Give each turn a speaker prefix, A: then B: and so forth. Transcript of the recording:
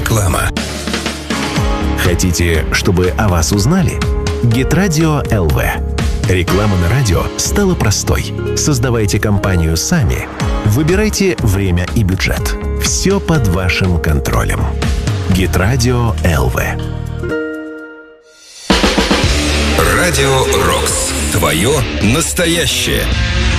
A: Реклама.
B: Хотите, чтобы о вас узнали? Геtradio ЛВ. Реклама на радио стала простой. Создавайте компанию сами. Выбирайте время и бюджет. Все под вашим контролем. Геtradio ЛВ.
A: Радио Рокс. Твое настоящее.